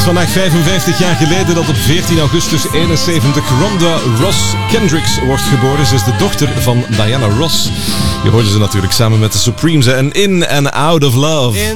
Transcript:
Vandaag 55 jaar geleden dat op 14 augustus 71 Rhonda Ross Kendricks wordt geboren. Ze is de dochter van Diana Ross. Je hoorde ze natuurlijk samen met de Supremes en In and Out of Love.